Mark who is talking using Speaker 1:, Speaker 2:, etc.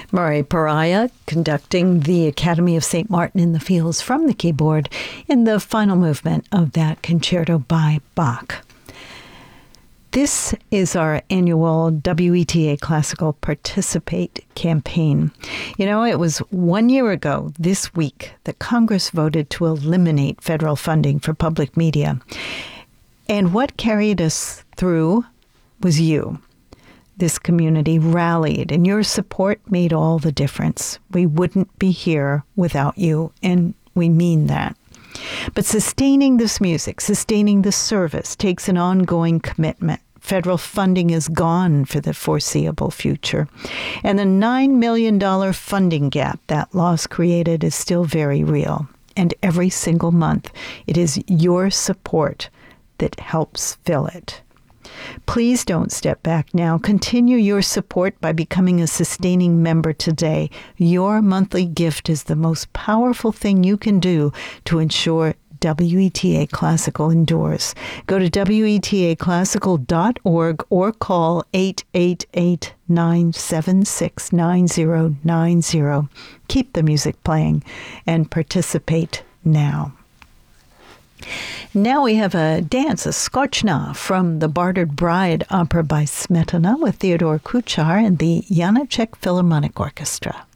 Speaker 1: Murray Pariah conducting the Academy of St. Martin in the Fields from the keyboard in the final movement of that concerto by Bach. This is our annual WETA Classical Participate campaign. You know, it was 1 year ago this week that Congress voted to eliminate federal funding for public media. And what carried us through was you. This community rallied, and your support made all the difference. We wouldn't be here without you, and we mean that. But sustaining this music, sustaining the service, takes an ongoing commitment. Federal funding is gone for the foreseeable future. And the $9 million funding gap that loss created is still very real. And every single month, it is your support that helps fill it. Please don't step back now. Continue your support by becoming a sustaining member today. Your monthly gift is the most powerful thing you can do to ensure WETA Classical endures. Go to WETAClassical.org or call 888-976-9090. Keep the music playing and participate now. Now we have a dance, a skoczna, from the Bartered Bride opera by Smetana with Theodore Kuchar and the Janáček Philharmonic Orchestra.